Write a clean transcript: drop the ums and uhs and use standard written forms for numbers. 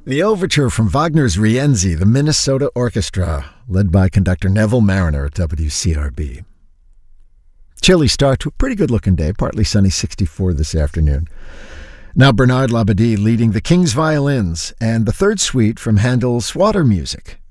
The overture from Wagner's Rienzi, the Minnesota Orchestra, led by conductor Neville Mariner at WCRB. Chilly start to a pretty good-looking day, partly sunny, 64 this afternoon. Now Bernard Labadie leading the King's Violins and the third suite from Handel's Water Music.